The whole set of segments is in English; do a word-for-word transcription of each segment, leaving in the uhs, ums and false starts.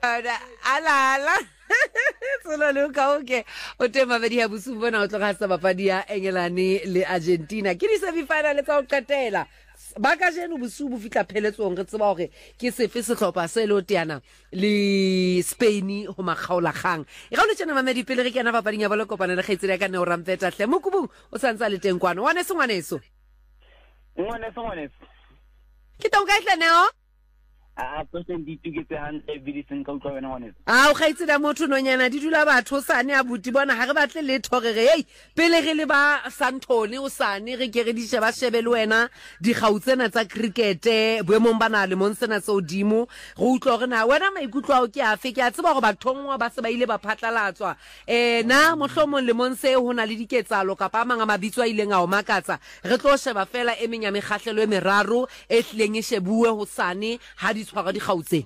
bona alala Solo luka okay o tema be dia busubo na o tloga sa bapadi ya England le Argentina ke di semi final tsa o qetela ba ka jeno busubo fitla pheletsong re tseba hore ke sefe sehlopha se lo teana le Spain ho makgaola kgang e ga o le tsena mamedi pele re kena bapading ya bolo kopana le kgaitsedi ka ne o rampeta hle mo kubung o santsa le teng kwano wane se ngwaneso ngwaneso ngwaneso ke tong ka ihle neo a person di tugetse hantle bidiseng ka utlwa wena ngwaneso a o kgaitse da motho nonyana di dula batho sane a buti bona ha re batle le thorere hey pele re le ba Santone o sane re ke re di sheba shebe le wena di gautsena tsa cricket boemong bana le monsena tso dimo re utlwa re na wena maikutlo a o ke afe ke a tseba go bathongwa ba se ba ile ba phatlalatswa eh na mohlomong le monse ho na le diketsalo kapa manga mabitswa ile nga o makatsa re tlo sheba fela e menya megahlelo e meraro e hleng e shebuwe ho sane ha di tshwara di gautsena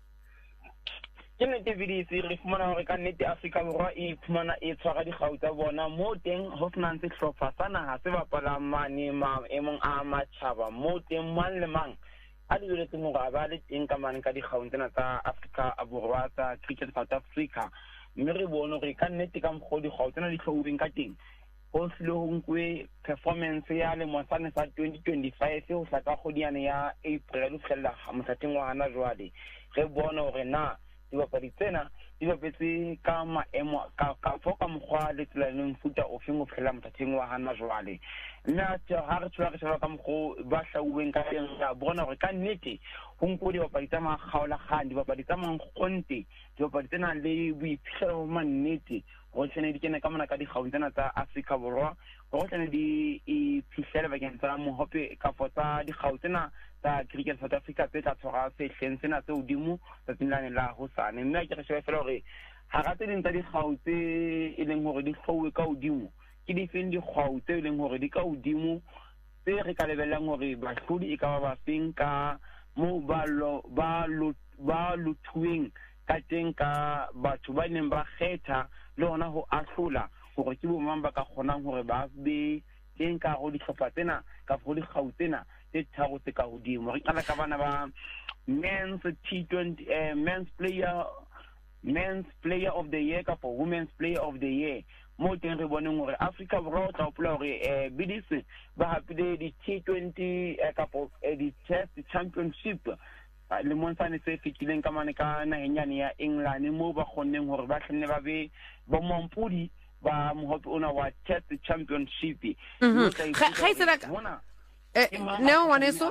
ke nete bidisi re fumana hore ka nete Afrika Borwa e fumana e tshwara di gautsa bona mo teng ho finance hlopha sana ha se bapala mane ma emong a matjhaba mo teng mang le mang a di le tmo ga ba le teng ka mane ka di gautsena tsa Afrika Borwa tsa Cricket South Africa mme re bona hore ka nete ka mgo di gautsena di hlobeng ka teng ho slonkwe performance ya le mosane sa twenty twenty-five ho hlaka kgodiane ya April fela mothating wa hana jwale re bona hore na di bapadi tsena di bapetse ka maemo ka ka foka mokgwa le tselaneng futa o feng o phela mothating wa hana jwale nna ha re tswa re tswa ka mokgwa ba hlauweng ka teng ya bona hore ka nnete ho nko di bapadi tsa makgaola kgang di bapadi tsa mangkonte di bapadi tsena le boiphihlelo mo nnete go tsene di kena ka mona ka di gautsena tsa Afrika Borwa go tsene di e phihlele ba kentsa mo hope ka fotsa di gautsena tsa Cricket South Africa tse tla tshwara se hleng sena tse udimo tsa tsinane la hosane mme ke re sheba fela hore ha ga tse ding tsa di gautse e leng hore di hlowe ka udimo ke di feng di gautse e leng hore di ka udimo tse re ka lebelang hore bahlodi e ka ba ba feng ka mo ba lo ba lo ba luthuweng ka teng ka batho ba neng ba kgetha le hona ho ahlola hore ke bo mang ba ka kgonang hore ba be teng ka go di hlopha tsena ka go di gautsena tse tharo tse ka hodimo re qala ka bana ba men's T twenty uh, men's player men's player of the year ka women's player of the year mo teng re boneng hore Africa Borwa tla pula hore eh bidisi ba hapile di T twenty ka di Test Championship le monsane se fitileng ka mane ka nahenyane ya England mo ba khonneng hore ba hlenne ba be bo mompudi ba mohope ona wa Test Championship ga itsela eh no waneso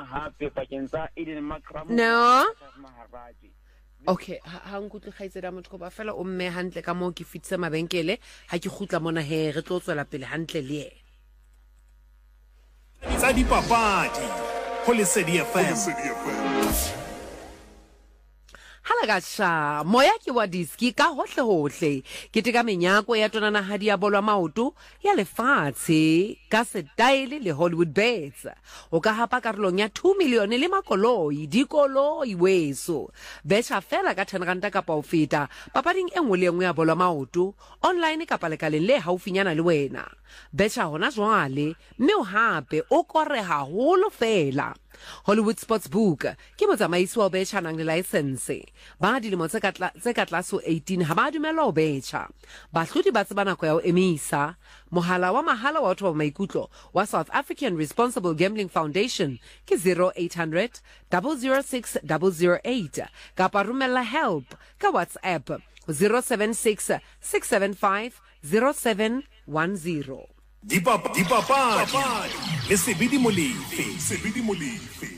no okay ha nkutlo ga itsela motho ba fela o mme hantle ka mo ke fitse mabenkele ha ke gutla mona he re tlo tswela pele hantle le yena tsa dipapadi ho Lesedi F M Halagasha moya ke wa diski ka hohle hohle ke teka menyako ya tonana hadi ya bolwa maoto ya lefatshe ka setaile le Hollywood Bets o ka hapa karolong ya two million le makoloi dikoloi weso betcha fela ka ten rand ka pa o feta papading engwe le engwe ya bolwa maoto online ka palekaleng le haufinyana le wena betcha hona jwale mme o hape o kore haholo fela Hollywood Sportsbook ke motsamaisi wa betcha nang le license ba dilemo tse ka tse ka tlaso eighteen ha ba dumela o betcha bahlodi ba tseba nako ya o emisa mohala wa mahala wa batho ba maikutlo wa South African Responsible Gambling Foundation ke zero eight hundred zero zero six zero zero eight kapa rumela help ka WhatsApp zero seven six six seven five zero seven one zero Dipapadi, Dipapadi, le Sebedi Molefe, Sebedi Molefe.